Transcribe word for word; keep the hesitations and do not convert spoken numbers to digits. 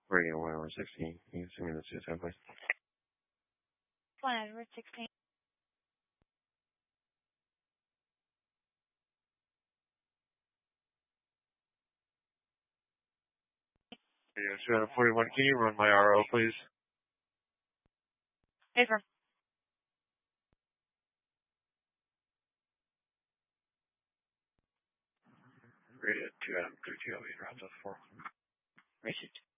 Radio one over sixteen. You can send me the two ten, please. one over sixteen. Radio two forty-one. Can you run my R O, please? Paper. Radio two Adam thirty-two. I'll be around to four. Received.